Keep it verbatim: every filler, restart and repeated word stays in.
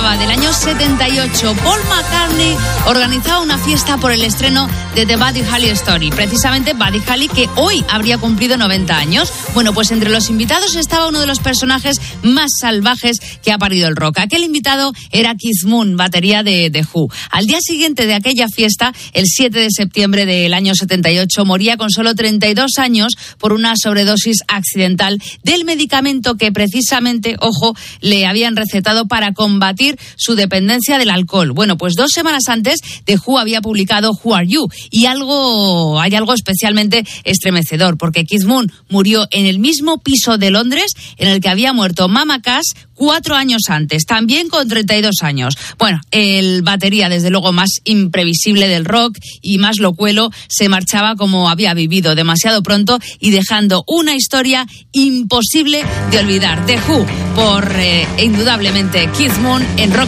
pasaba, del año setenta y ocho. Paul McCartney organizaba una fiesta por el estreno de The Buddy Holly Story. Precisamente Buddy Holly, que hoy habría cumplido noventa años. Bueno, pues entre los invitados estaba uno de los personajes más salvajes que ha parido el rock. Aquel invitado era Keith Moon, batería de The Who. Al día siguiente de aquella fiesta, el siete de septiembre del año setenta y ocho, moría con solo treinta y dos años por una sobredosis accidental del medicamento que precisamente, ojo, le habían recetado para combatir su dependencia del alcohol. Bueno, pues dos semanas antes, The Who había publicado Who Are You, y algo, hay algo especialmente estremecedor, porque Keith Moon murió en el mismo piso de Londres en el que había muerto Mama Cass cuatro años antes, también con treinta y dos años. Bueno, el batería, desde luego más imprevisible del rock y más locuelo, se marchaba como había vivido, demasiado pronto y dejando una historia imposible de olvidar. The Who, por eh, indudablemente Keith Moon en Rock